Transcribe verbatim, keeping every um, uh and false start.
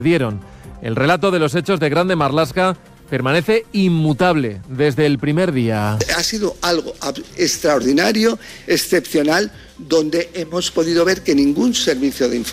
dieron. El relato de los hechos de Grande Marlaska permanece inmutable desde el primer día. Ha sido algo extraordinario, excepcional, donde hemos podido ver que ningún servicio de información